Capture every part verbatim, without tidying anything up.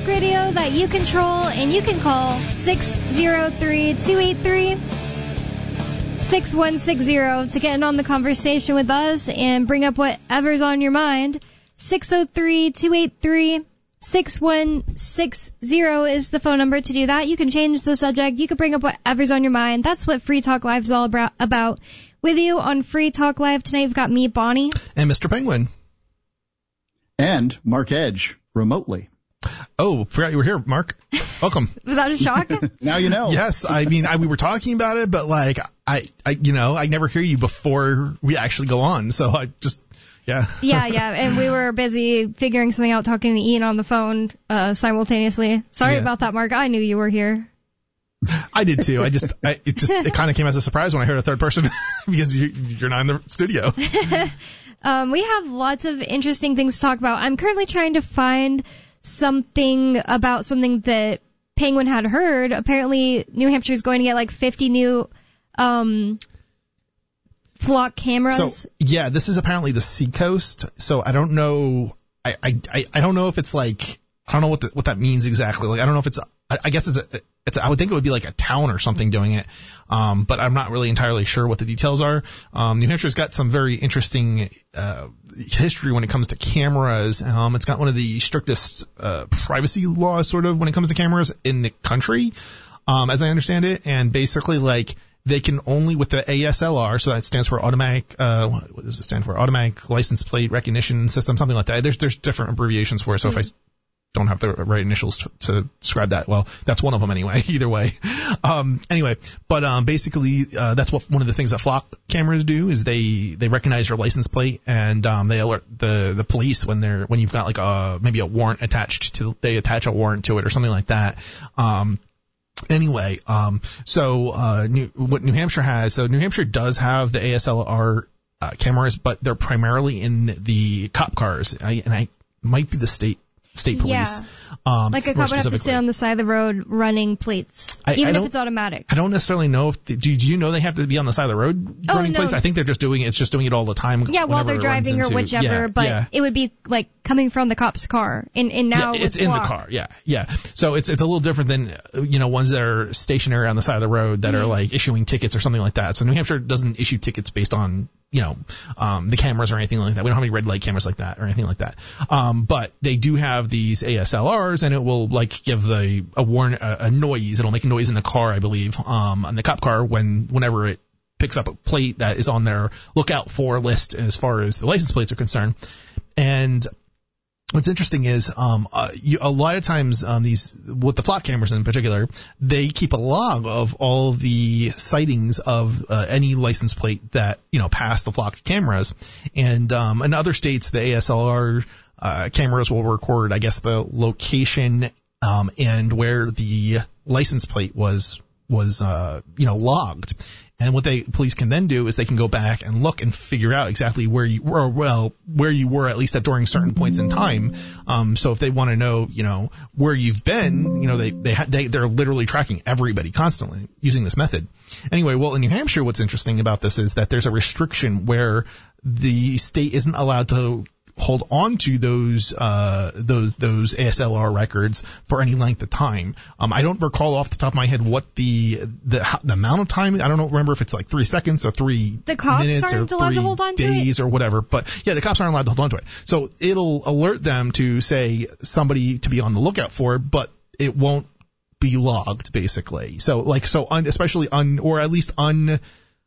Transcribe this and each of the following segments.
Radio that you control, and you can call six oh three, two eight three, six one six zero to get in on the conversation with us and bring up whatever's on your mind. six oh three, two eight three, six one six zero is the phone number to do that. You can change the subject. You can bring up whatever's on your mind. That's what Free Talk Live is all about. With you on Free Talk Live tonight, we've got me, Bonnie. And Mister Penguin. And Mark Edge, remotely. Oh, forgot you were here, Mark. Welcome. Was that a shock? Now you know. Yes, I mean, I, we were talking about it, but like, I, I, you know, I never hear you before we actually go on, so I just, yeah. yeah, yeah, and we were busy figuring something out, talking to Ian on the phone uh, simultaneously. Sorry yeah. about that, Mark. I knew you were here. I did too. I just, I, it just, it kind of came as a surprise when I heard a third person because you, you're not in the studio. um, we have lots of interesting things to talk about. I'm currently trying to find something about something that Penguin had heard. Apparently, New Hampshire is going to get like fifty new um, flock cameras. So yeah, this is apparently the Seacoast. So I don't know. I, I, I don't know if it's like, I don't know what the, what that means exactly. Like I don't know if it's. I, I guess it's a. It's, I would think it would be like a town or something doing it, um, but I'm not really entirely sure what the details are. Um, New Hampshire's got some very interesting uh, history when it comes to cameras. Um, it's got one of the strictest uh, privacy laws, sort of, when it comes to cameras in the country, um, as I understand it. And basically, like, they can only, with the A S L R, so that stands for automatic, uh, what does it stand for? Automatic License Plate Recognition System, something like that. There's there's different abbreviations for it. So mm-hmm. if I don't have the right initials to, to describe that. Well, that's one of them anyway, either way. Um, anyway, but, um, basically, uh, that's what one of the things that flock cameras do is they, they recognize your license plate and, um, they alert the, the police when they're, when you've got like a, maybe a warrant attached to, they attach a warrant to it or something like that. Um, anyway, um, so, uh, New, what New Hampshire has, so New Hampshire does have the A S L R, uh, cameras, but they're primarily in the cop cars. I, and I might be the state State police. Yeah. Um, like a cop would have to sit on the side of the road running plates, I, even I if it's automatic. I don't necessarily know if, the, do, do you know they have to be on the side of the road oh, running no. plates? I think they're just doing it, it's just doing it all the time. Yeah, while they're driving or whichever, yeah, but yeah. it would be like coming from the cop's car. And, and now yeah, it's in flock. the car, yeah, yeah. So it's it's a little different than, you know, ones that are stationary on the side of the road that mm-hmm. are like issuing tickets or something like that. So New Hampshire doesn't issue tickets based on, you know, um, the cameras or anything like that. We don't have any red light cameras like that or anything like that. Um, but they do have these A S L Rs, and it will like give the a warn a, a noise. It'll make a noise in the car, I believe, um, on the cop car when whenever it picks up a plate that is on their lookout for list as far as the license plates are concerned. And what's interesting is, um, uh, you, a lot of times, um, these, with the flock cameras in particular, they keep a log of all the sightings of, uh, any license plate that, you know, pass the flock cameras. And, um, in other states, the A S L R, uh, cameras will record, I guess, the location, um, and where the license plate was, was, uh, you know, logged. And what they police can then do is they can go back and look and figure out exactly where you were, well, where you were at least at during certain points in time. Um, so if they want to know, you know, where you've been, you know, they they, ha- they they're literally tracking everybody constantly using this method. Anyway, well, in New Hampshire, what's interesting about this is that there's a restriction where the state isn't allowed to hold on to those uh those those A S L R records for any length of time. Um, I don't recall off the top of my head what the the, the amount of time. I don't know, remember if it's like three seconds or three the cops minutes aren't or allowed three to hold on to days it? Or whatever. But yeah, the cops aren't allowed to hold on to it. So it'll alert them to say somebody to be on the lookout for, but it won't be logged basically. So like so un, especially un or at least un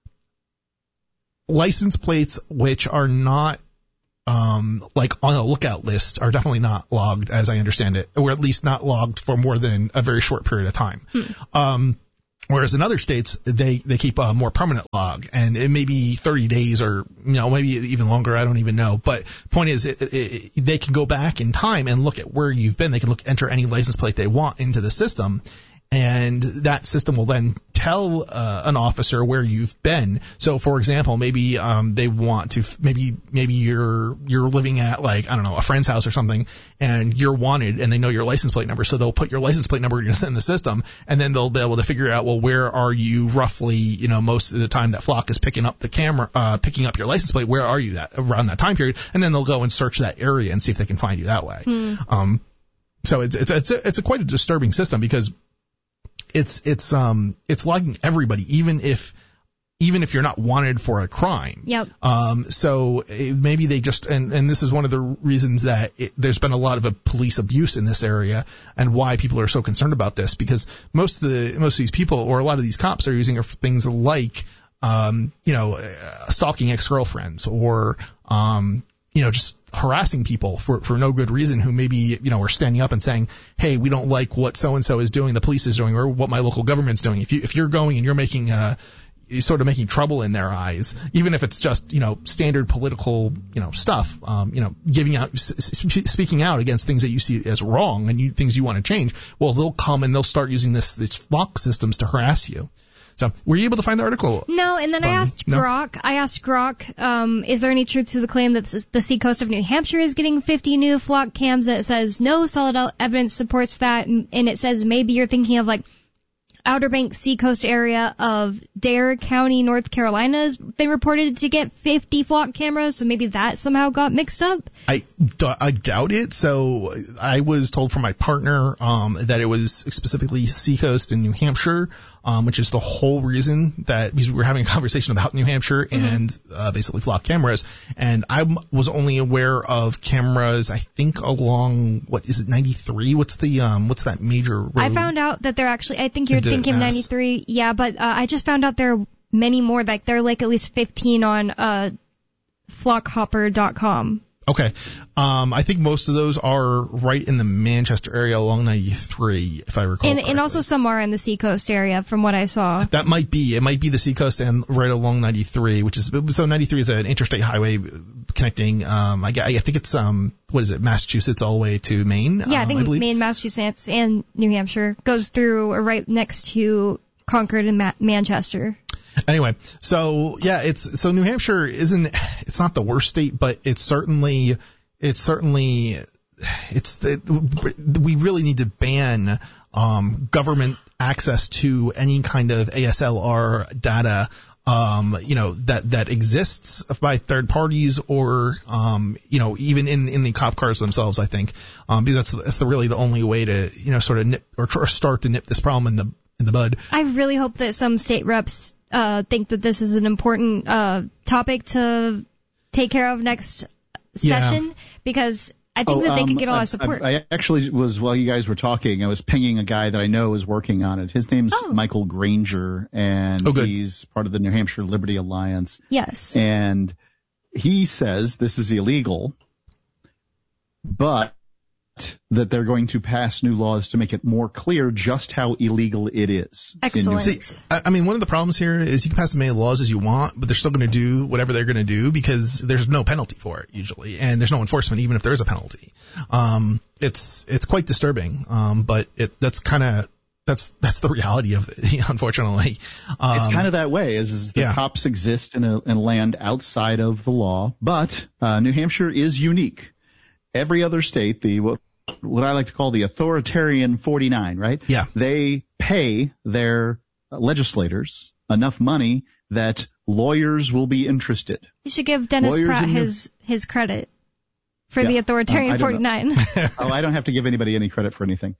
license plates which are not um, like on a lookout list are definitely not logged, as I understand it, or at least not logged for more than a very short period of time. Hmm. Um, whereas in other states, they, they keep a more permanent log, and it may be thirty days or, you know, maybe even longer. I don't even know. But point is, it, it, it, they can go back in time and look at where you've been. They can look, enter any license plate they want into the system. And that system will then tell uh, an officer where you've been. So, for example, maybe um, they want to maybe maybe you're you're living at like I don't know a friend's house or something, and you're wanted, and they know your license plate number, so they'll put your license plate number in the system, and then they'll be able to figure out well where are you roughly, you know, most of the time that Flock is picking up the camera, uh, picking up your license plate, where are you that around that time period, and then they'll go and search that area and see if they can find you that way. Hmm. Um, So it's it's it's a, it's a quite a disturbing system because it's it's um it's logging everybody, even if even if you're not wanted for a crime. Yep. Um. So it, maybe they just and and this is one of the reasons that it, there's been a lot of a police abuse in this area and why people are so concerned about this, because most of the most of these people or a lot of these cops are using it for things like um you know uh, stalking ex-girlfriends or um you know just harassing people for, for no good reason who maybe, you know, are standing up and saying, hey, we don't like what so-and-so is doing, the police is doing, or what my local government's doing. If you, if you're going and you're making, uh, you're sort of making trouble in their eyes, even if it's just, you know, standard political, you know, stuff, um, you know, giving out, sp- speaking out against things that you see as wrong and you, things you want to change, well, they'll come and they'll start using this, these flock systems to harass you. So, were you able to find the article? No, and then Bonnie? I asked No? Grok, I asked Grok, um, is there any truth to the claim that the seacoast of New Hampshire is getting fifty new flock cams? And it says no solid evidence supports that, and, and it says maybe you're thinking of like Outer Banks seacoast area of Dare County, North Carolina has been reported to get fifty flock cameras, so maybe that somehow got mixed up. I, I doubt it. So I was told from my partner um, that it was specifically seacoast in New Hampshire, um, which is the whole reason that because we were having a conversation about New Hampshire mm-hmm. and uh, basically flock cameras. And I was only aware of cameras, I think, along what is it, ninety-three? What's the um, what's that major road? I found out that they're actually, I think you're thinking ninety-three, yeah, but uh, I just found out there are many more. Like there are like at least fifteen on uh, flock hopper dot com. Okay. Um, I think most of those are right in the Manchester area along ninety-three, if I recall And, correctly. and also some are in the seacoast area, from what I saw. That might be. It might be the seacoast and right along ninety-three, which is so ninety-three is an interstate highway connecting. Um, I, I think it's um, what is it, Massachusetts all the way to Maine? Yeah, um, I think I Maine, Massachusetts, and New Hampshire goes through or right next to Concord and Ma- Manchester. Anyway, so yeah, it's so New Hampshire isn't it's not the worst state, but it's certainly it's certainly it's it, we really need to ban um, government access to any kind of A S L R data, um, you know, that that exists by third parties or um, you know, even in in the cop cars themselves. I think um, because that's that's the really the only way to you know sort of nip or, or start to nip this problem in the in the bud. I really hope that some state reps uh, think that this is an important uh, topic to take care of next session Yeah. because I think Oh, that they um, could get a lot I, of support. I, I actually was, while you guys were talking, I was pinging a guy that I know is working on it. His name's Oh. Michael Granger, and Oh, good. he's part of the New Hampshire Liberty Alliance. Yes. And he says this is illegal, but that they're going to pass new laws to make it more clear just how illegal it is. in New Excellent. Hampshire. See, I I mean, one of the problems here is you can pass as many laws as you want, but they're still going to do whatever they're going to do because there's no penalty for it usually, and there's no enforcement even if there is a penalty. Um, it's it's quite disturbing, um, but it that's kind of that's that's the reality of it, unfortunately. Um, It's kind of that way, is, is the yeah. cops exist in a, in land outside of the law, but uh, New Hampshire is unique. Every other state, the what, what I like to call the authoritarian forty-nine, right? Yeah. They pay their legislators enough money that lawyers will be interested. You should give Dennis Lawyers Pratt in New- his his credit for Yeah. the authoritarian Um, I don't know. forty-nine. Oh, I don't have to give anybody any credit for anything.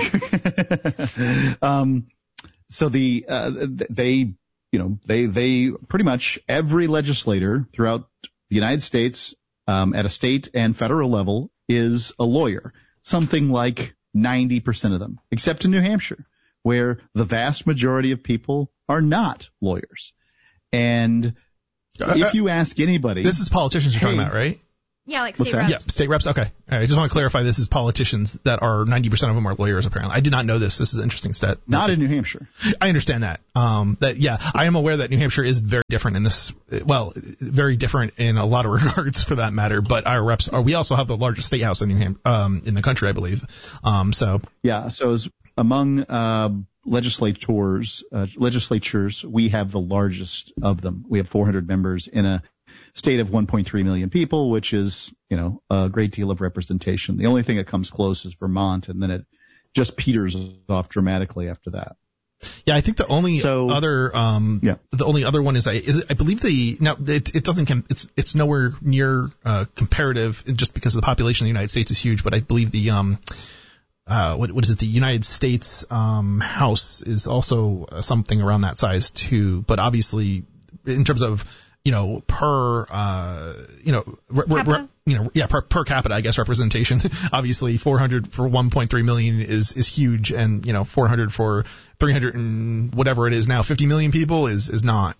um, so the uh, they, you know, they they pretty much every legislator throughout the United States, um, at a state and federal level, is a lawyer. Something like ninety percent of them, except in New Hampshire, where the vast majority of people are not lawyers. And Uh, if you ask anybody, this is politicians you're talking Hey. about, right? Yeah, like What's state that? reps. Yeah, state reps. Okay. All right, I just want to clarify. This is politicians that are ninety percent of them are lawyers. Apparently, I did not know this. This is an interesting stat. not in New Hampshire. I understand that. Um, that yeah, I am aware that New Hampshire is very different in this. Well, very different in a lot of regards, for that matter. But our reps are. We also have the largest state house in New Hampshire, um, in the country, I believe. Um, so Yeah, so as among uh, legislators, uh, legislatures, we have the largest of them. We have four hundred members in a state of one point three million people, which is, you know, a great deal of representation. The only thing that comes close is Vermont, and then it just peters off dramatically after that. yeah, I think the only So- other um, Yeah. the only other one is I is I believe the now it it doesn't com- it's it's nowhere near uh, comparative just because the population of the United States is huge, but I believe the um uh, what, what is it? The United States um, House is also something around that size too. But obviously, in terms of you know per uh, you know re- re- you know yeah per, per capita, I guess representation. Obviously, four hundred for one point three million is is huge, and you know four hundred for three hundred and whatever it is now, fifty million people is is not.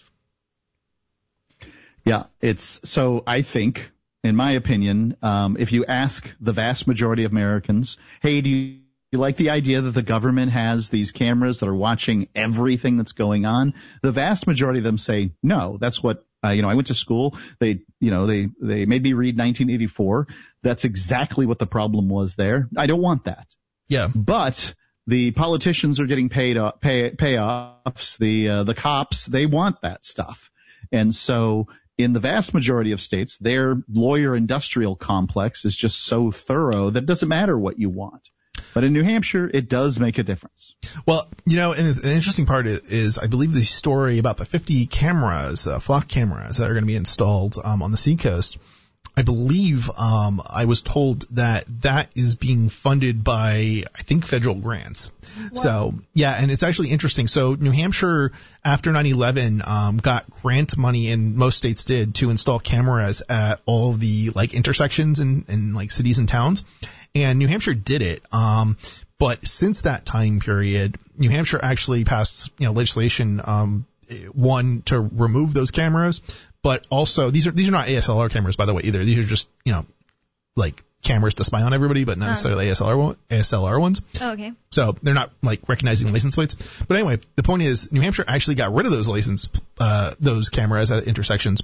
Yeah, it's so I think. In my opinion, um, if you ask the vast majority of Americans, hey, do you, you like the idea that the government has these cameras that are watching everything that's going on? The vast majority of them say, no, that's what, uh, you know, I went to school. They, you know, they, they made me read nineteen eighty-four. That's exactly what the problem was there. I don't want that. Yeah. But the politicians are getting paid, uh, pay, payoffs. The, uh, the cops, they want that stuff. And so, in the vast majority of states, their lawyer industrial complex is just so thorough that it doesn't matter what you want. But in New Hampshire, it does make a difference. Well, you know, and the interesting part is, I believe the story about the fifty cameras, uh, flock cameras that are going to be installed um, on the Seacoast. I believe um, I was told that that is being funded by, I think, federal grants. What? So, yeah, and it's actually interesting. So New Hampshire, after nine eleven, um, got grant money, and most states did, to install cameras at all of the, like, intersections in, in like, cities and towns. And New Hampshire did it. Um, but since that time period, New Hampshire actually passed, you know, legislation, um, one, to remove those cameras. But also, these are these are not A S L R cameras, by the way, either. These are just, you know, like cameras to spy on everybody, but not oh. necessarily A S L R, A S L R ones. Oh, okay. So they're not like recognizing license plates. But anyway, the point is, New Hampshire actually got rid of those license, uh, those cameras at intersections.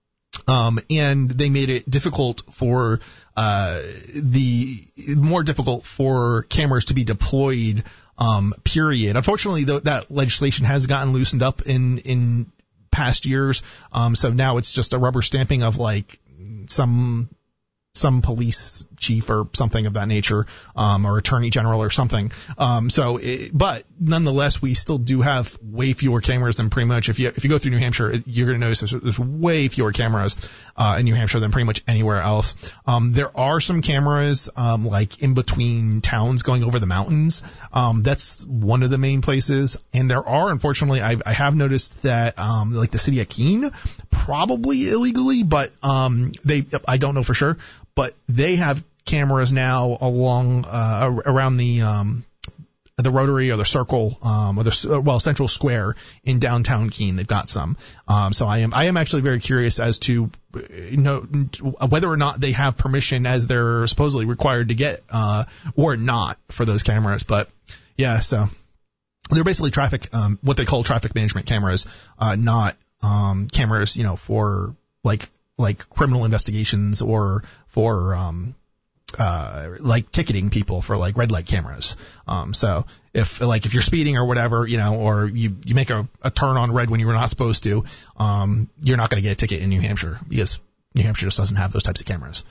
Um, and they made it difficult for, uh, the, more difficult for cameras to be deployed, um, period. Unfortunately, though, that legislation has gotten loosened up in, in, past years. Um, so now it's just a rubber stamping of like some, some police chief or something of that nature, um, or attorney general or something. Um, so, it, but nonetheless, we still do have way fewer cameras than pretty much if you, if you go through New Hampshire, you're going to notice there's, there's way fewer cameras, uh, in New Hampshire than pretty much anywhere else. Um, there are some cameras, um, like in between towns going over the mountains. Um, that's one of the main places. And there are, unfortunately, I, I have noticed that, um, like the city of Keene, probably illegally, but, um, they, I don't know for sure. But they have cameras now along uh, around the um, the Rotary or the Circle, um, or the well Central Square in downtown Keene. They've got some. Um, so I am I am actually very curious as to you know whether or not they have permission as they're supposedly required to get, uh, or not for those cameras. But yeah, so they're basically traffic, um, what they call traffic management cameras, uh, not um, cameras, you know, for like. like criminal investigations or for, um, uh, like ticketing people for like red light cameras. Um, so if like, if you're speeding or whatever, you know, or you, you make a, a turn on red when you were not supposed to, um, you're not going to get a ticket in New Hampshire because New Hampshire just doesn't have those types of cameras.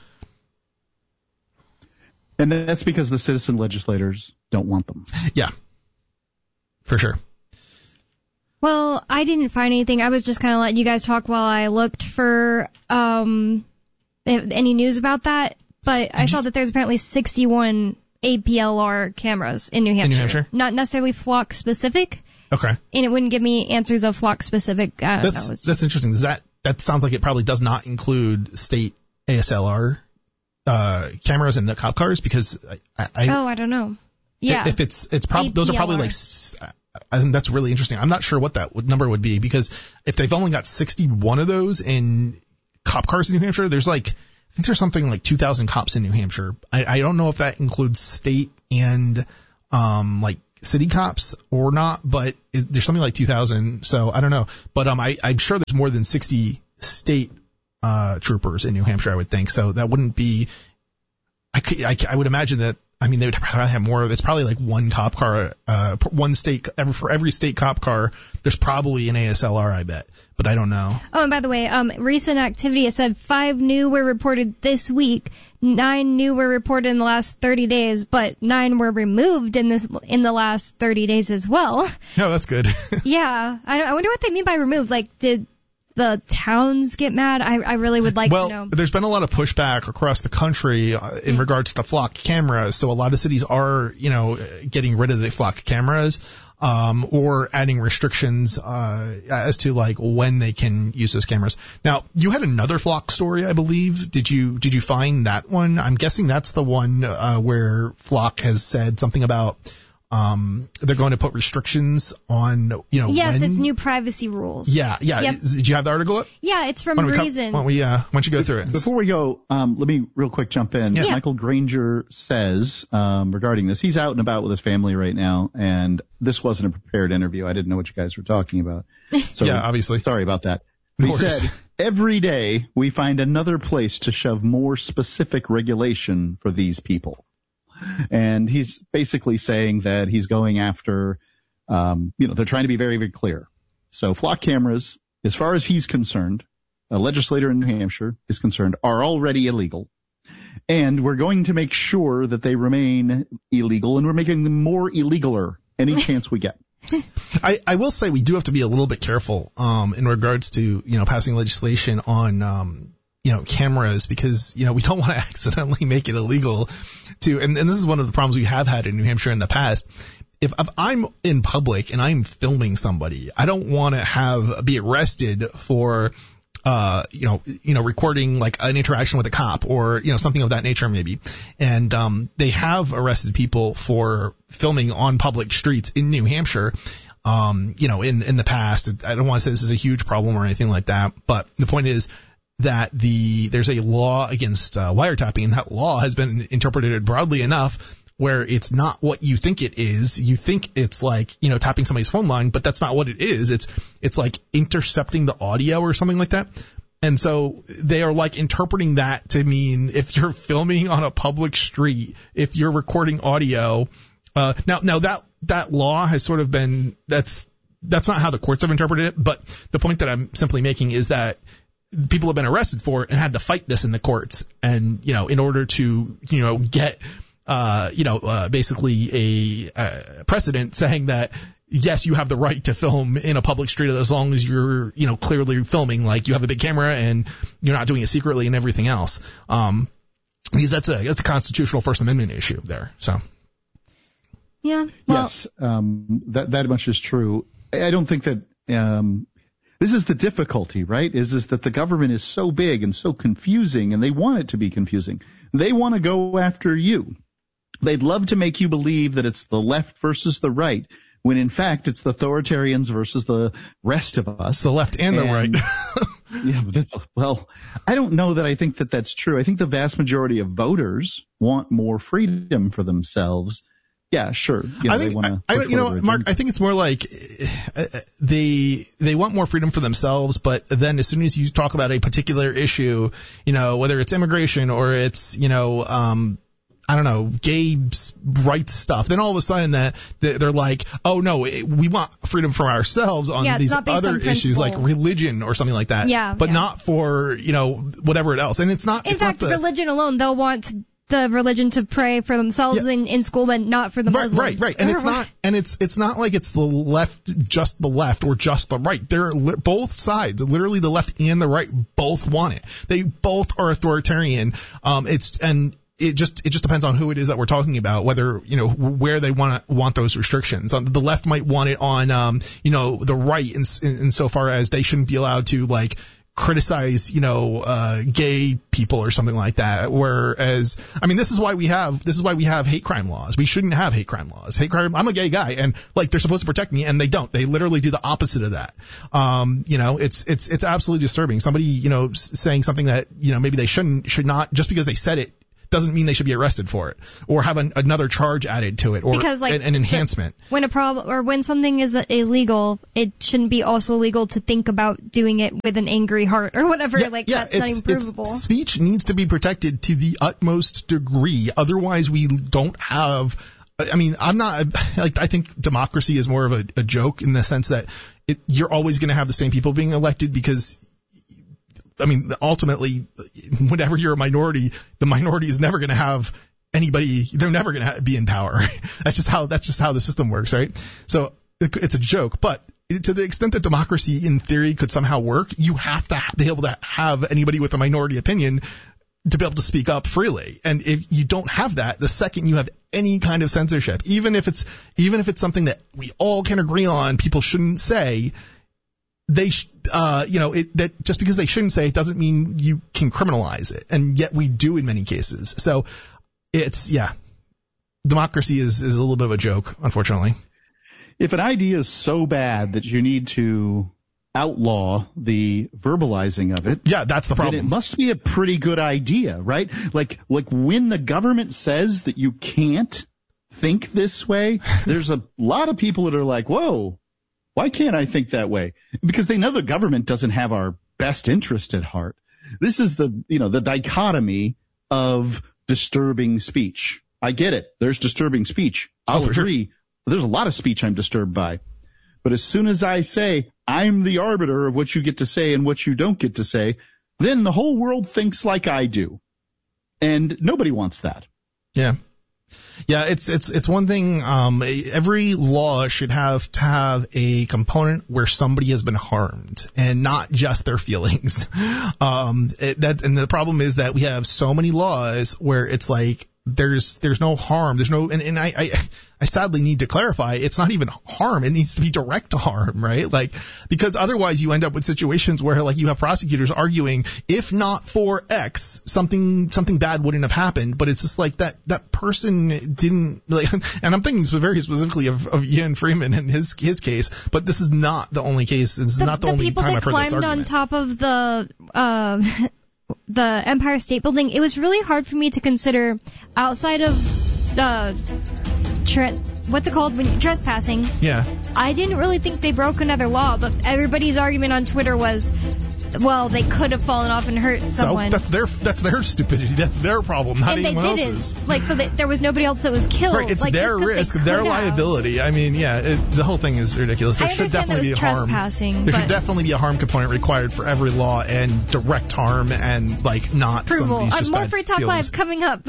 And that's because the citizen legislators don't want them. Yeah, for sure. Well, I didn't find anything. I was just kind of letting you guys talk while I looked for um, any news about that. But I saw that there's apparently sixty-one A P L R cameras in New Hampshire. In New Hampshire? Not necessarily flock specific. Okay. And it wouldn't give me answers of flock specific. I don't that's know, just... that's interesting. Does that that sounds like it probably does not include state A S L R uh, cameras in the cop cars because I, I oh I don't know. Yeah. If it's it's probably those are probably like. I think that's really interesting. I'm not sure what that number would be because if they've only got sixty-one of those in cop cars in New Hampshire, there's like, I think there's something like two thousand cops in New Hampshire. I, I don't know if that includes state and, um, like city cops or not, but it, there's something like two thousand. So I don't know, but, um, I, I'm sure there's more than sixty state, uh, troopers in New Hampshire, I would think. So that wouldn't be, I could, I, I would imagine that. I mean, they would probably have more. It's probably like one cop car, uh, one state, every, for every state cop car, there's probably an A S L R, I bet. But I don't know. Oh, and by the way, um, recent activity, it said five new were reported this week, nine new were reported in the last thirty days, but nine were removed in this, in the last thirty days as well. Oh, that's good. Yeah. I, I wonder what they mean by removed. Like, did, the towns get mad? I, I really would like well, to know. There's been a lot of pushback across the country uh, in mm. regards to flock cameras. So a lot of cities are, you know, getting rid of the flock cameras. Um, or adding restrictions, uh, as to like when they can use those cameras. Now, you had another flock story, I believe. Did you, did you find that one? I'm guessing that's the one, uh, where Flock has said something about, um, they're going to put restrictions on, you know, yes, when... it's new privacy rules. Yeah, yeah. Yep. Did you have the article up? Yeah, it's from why Reason. Come, why don't we, uh, why don't you go through it? Before we go, um, let me real quick jump in. Yeah. Michael Granger says, um, regarding this, he's out and about with his family right now, and this wasn't a prepared interview. I didn't know what you guys were talking about. So, yeah, obviously. Sorry about that. But he said, every day we find another place to shove more specific regulation for these people. And he's basically saying that he's going after, um, you know, they're trying to be very, very clear. So flock cameras, as far as he's concerned, a legislator in New Hampshire is concerned, are already illegal. And we're going to make sure that they remain illegal, and we're making them more illegaler any chance we get. I, I will say we do have to be a little bit careful, um, in regards to, you know, passing legislation on, um, you know, cameras, because, you know, we don't want to accidentally make it illegal to, and, and this is one of the problems we have had in New Hampshire in the past. If, if I'm in public and I'm filming somebody, I don't want to have, be arrested for, uh, you know, you know, recording like an interaction with a cop or, you know, something of that nature maybe. And, um, they have arrested people for filming on public streets in New Hampshire. Um, you know, in, in the past. I don't want to say this is a huge problem or anything like that, but the point is, that the there's a law against uh, wiretapping, and that law has been interpreted broadly enough where it's not what you think it is. You think it's like, you know, tapping somebody's phone line, but that's not what it is. It's it's like intercepting the audio or something like that. And so they are like interpreting that to mean if you're filming on a public street, if you're recording audio. Uh, now, now that that law has sort of been that's that's not how the courts have interpreted it. But the point that I'm simply making is that people have been arrested for it and had to fight this in the courts. And, you know, in order to, you know, get, uh, you know, uh, basically a, a precedent saying that, yes, you have the right to film in a public street as long as you're, you know, clearly filming, like you have a big camera and you're not doing it secretly and everything else. Um, because that's a, that's a constitutional First Amendment issue there. So. Yeah. Well, yes. Um, that, that much is true. I don't think that, um, this is the difficulty, right? Is is that the government is so big and so confusing, and they want it to be confusing. They want to go after you. They'd love to make you believe that it's the left versus the right, when in fact it's the authoritarians versus the rest of us. It's the left and, and the right. Yeah, but that's, well, I don't know that I think that that's true. I think the vast majority of voters want more freedom for themselves. Yeah, sure. You know, I think, they I, I, you know, Mark, I think it's more like uh, they they want more freedom for themselves, but then as soon as you talk about a particular issue, you know, whether it's immigration or it's, you know, um, I don't know, gay rights stuff, then all of a sudden that they're like, oh no, we want freedom for ourselves on yeah, these other on issues like religion or something like that. Yeah, but yeah. not for, you know, whatever else. And it's not. In it's fact, not the, religion alone, they'll want the religion to pray for themselves yeah. in, in school, but not for the Muslims. Right, right, right. And it's not, and it's it's not like it's the left, just the left, or just the right. They're li- both sides, literally the left and the right, both want it. They both are authoritarian. Um, it's and. It just it just depends on who it is that we're talking about, whether, you know, where they want to want those restrictions. Um, the left might want it on, um, you know, the right in, in, in so far as they shouldn't be allowed to, like, criticize, you know, uh, gay people or something like that. Whereas, I mean, this is why we have this is why we have hate crime laws. We shouldn't have hate crime laws. Hate crime. I'm a gay guy, and like they're supposed to protect me, and they don't. They literally do the opposite of that. Um, you know, it's it's it's absolutely disturbing. Somebody, you know, saying something that, you know, maybe they shouldn't should not, just because they said it doesn't mean they should be arrested for it or have an, another charge added to it or because, like, an, an enhancement. The, when a problem or when something is illegal, it shouldn't be also legal to think about doing it with an angry heart or whatever. Yeah, like yeah, that's not even provable. Speech needs to be protected to the utmost degree. Otherwise, we don't have. I mean, I'm not like I think democracy is more of a, a joke in the sense that it, you're always going to have the same people being elected because. I mean, ultimately, whenever you're a minority, the minority is never going to have anybody. They're never going to be in power. That's just how that's just how the system works, right? So it's a joke, but to the extent that democracy in theory could somehow work, you have to be able to have anybody with a minority opinion to be able to speak up freely. And if you don't have that, the second you have any kind of censorship, even if it's even if it's something that we all can agree on, people shouldn't say, they, sh- uh, you know, it, that just because they shouldn't say it doesn't mean you can criminalize it, and yet we do in many cases. So it's yeah, democracy is is a little bit of a joke, unfortunately. If an idea is so bad that you need to outlaw the verbalizing of it, yeah, that's the problem. Then it must be a pretty good idea, right? Like, like when the government says that you can't think this way, there's a lot of people that are like, whoa, why can't I think that way? Because they know the government doesn't have our best interest at heart. This is the, you know, the dichotomy of disturbing speech. I get it. There's disturbing speech. I'll oh, agree. Sure. There's a lot of speech I'm disturbed by. But as soon as I say I'm the arbiter of what you get to say and what you don't get to say, then the whole world thinks like I do. And nobody wants that. Yeah. Yeah, it's it's it's one thing. Um, every law should have to have a component where somebody has been harmed, and not just their feelings. Um, it, that and the problem is that we have so many laws where it's like there's there's no harm, there's no, and, and I, I I sadly need to clarify, it's not even harm, it needs to be direct harm, right? Like, because otherwise you end up with situations where like you have prosecutors arguing, if not for X, something something bad wouldn't have happened, but it's just like that that person didn't, like, and I'm thinking very specifically of, of Ian Freeman and his his case, but this is not the only case, this is the, not the, the only time I've heard this argument. The people that climbed on top of the um the Empire State Building, it was really hard for me to consider outside of the tre- what's it called when you're trespassing. Yeah. I didn't really think they broke another law, but everybody's argument on Twitter was, well, they could have fallen off and hurt someone. So that's their that's their stupidity. That's their problem, not and anyone they didn't. else's. Like, so that there was nobody else that was killed. Right, it's like, their risk, their liability. I mean, yeah, it, the whole thing is ridiculous. There I should definitely be harm. There should definitely be a harm component required for every law, and direct harm, and like not approval. somebody's just uh, more bad Free Talk feelings. Live coming up.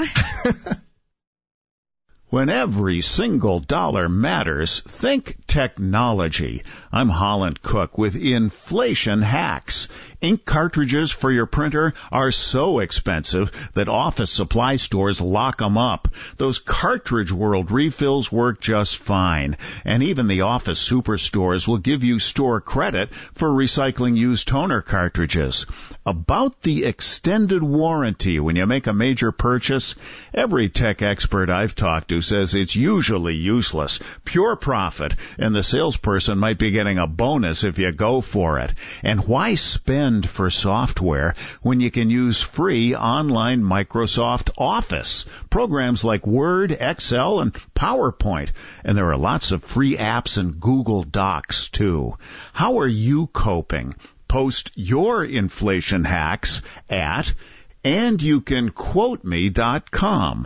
When every single dollar matters, think technology. I'm Holland Cook with Inflation Hacks. Ink cartridges for your printer are so expensive that office supply stores lock them up. Those Cartridge World refills work just fine. And even the office superstores will give you store credit for recycling used toner cartridges. About the extended warranty when you make a major purchase, every tech expert I've talked to says it's usually useless, pure profit, and the salesperson might be getting a bonus if you go for it. And why spend for software when you can use free online Microsoft Office, programs like Word, Excel, and PowerPoint? And there are lots of free apps and Google Docs, too. How are you coping? Post your inflation hacks at and you can quote me dot com.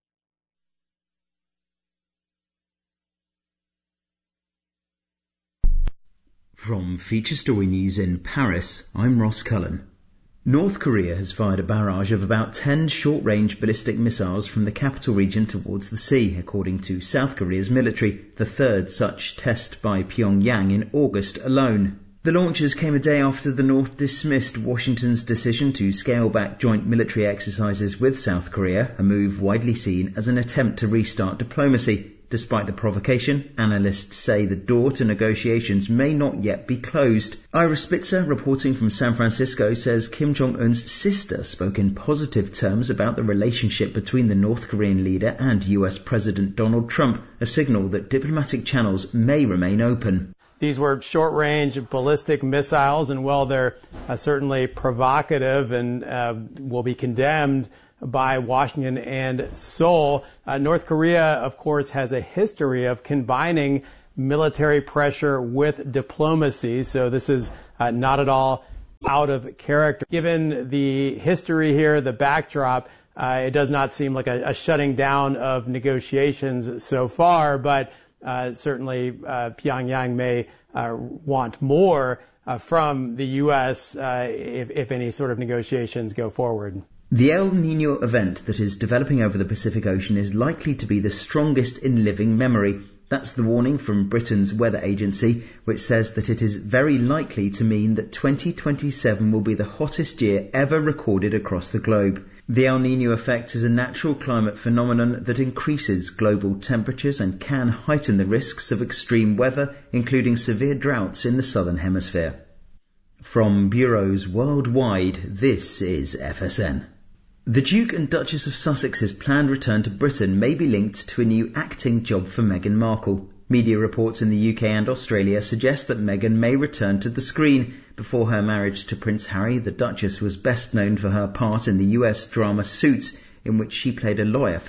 From Feature Story News in Paris, I'm Ross Cullen. North Korea has fired a barrage of about ten short-range ballistic missiles from the capital region towards the sea, according to South Korea's military, the third such test by Pyongyang in August alone. The launches came a day after the North dismissed Washington's decision to scale back joint military exercises with South Korea, a move widely seen as an attempt to restart diplomacy. Despite the provocation, analysts say the door to negotiations may not yet be closed. Ira Spitzer, reporting from San Francisco, says Kim Jong-un's sister spoke in positive terms about the relationship between the North Korean leader and U S President Donald Trump, a signal that diplomatic channels may remain open. These were short-range ballistic missiles, and while they're uh, certainly provocative and uh, will be condemned by Washington and Seoul, uh, North Korea, of course, has a history of combining military pressure with diplomacy. So this is uh, not at all out of character. Given the history here, the backdrop, uh, it does not seem like a, a shutting down of negotiations so far, but uh, certainly uh, Pyongyang may uh, want more uh, from the U S uh, if, if any sort of negotiations go forward. The El Niño event that is developing over the Pacific Ocean is likely to be the strongest in living memory. That's the warning from Britain's weather agency, which says that it is very likely to mean that twenty twenty-seven will be the hottest year ever recorded across the globe. The El Niño effect is a natural climate phenomenon that increases global temperatures and can heighten the risks of extreme weather, including severe droughts in the southern hemisphere. From bureaus worldwide, this is F S N. The Duke and Duchess of Sussex's planned return to Britain may be linked to a new acting job for Meghan Markle. Media reports in the U K and Australia suggest that Meghan may return to the screen. Before her marriage to Prince Harry, the Duchess was best known for her part in the U S drama Suits, in which she played a lawyer for